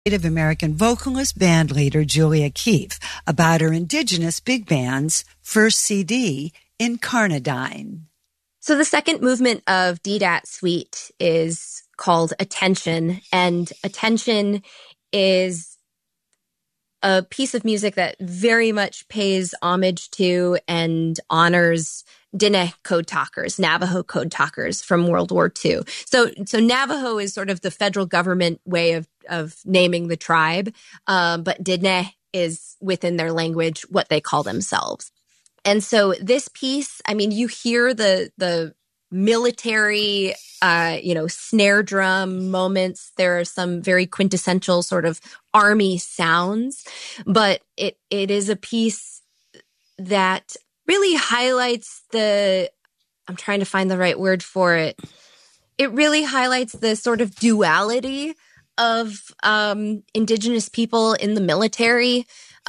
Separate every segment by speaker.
Speaker 1: Native American vocalist bandleader Julia Keefe about her indigenous big band's first CD, Incarnadine.
Speaker 2: So the second movement of DDAT Suite is called Attention, and Attention is a piece of music that very much pays homage to and honors Diné code talkers, Navajo code talkers from World War II. So Navajo is sort of the federal government way of naming the tribe, but Diné is within their language what they call themselves. And so this piece, I mean, you hear the military, snare drum moments. There are some very quintessential sort of army sounds, but it is a piece that really highlights I'm trying to find the right word for it. It really highlights the sort of duality of indigenous people in the military.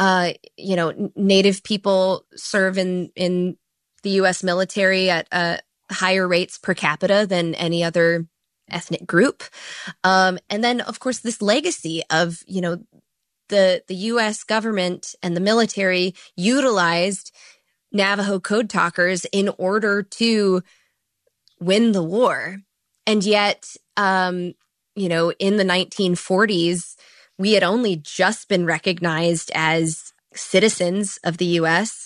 Speaker 2: Native people serve in the U.S. military at higher rates per capita than any other ethnic group. And then, of course, this legacy of, the U.S. government and the military utilized Navajo code talkers in order to win the war. And yet, in the 1940s, we had only just been recognized as citizens of the U.S.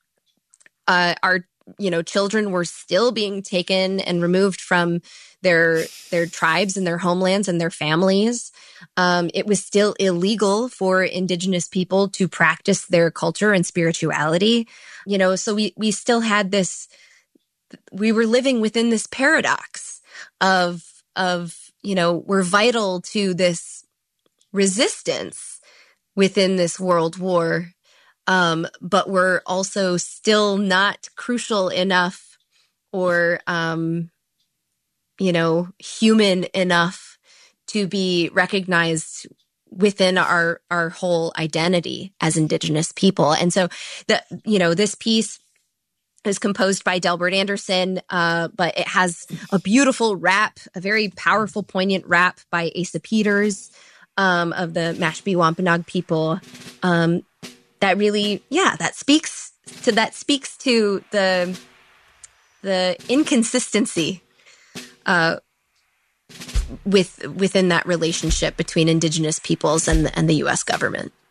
Speaker 2: Our children were still being taken and removed from their tribes and their homelands and their families. It was still illegal for indigenous people to practice their culture and spirituality. So we still had this, we were living within this paradox of we're vital to this resistance within this world war. But we're also still not crucial enough or, human enough to be recognized within our whole identity as Indigenous people. And so this piece is composed by Delbert Anderson, but it has a beautiful rap, a very powerful, poignant rap by Asa Peters, of the Mashpee Wampanoag people. That really, that speaks to the inconsistency within that relationship between Indigenous peoples and the U.S. government.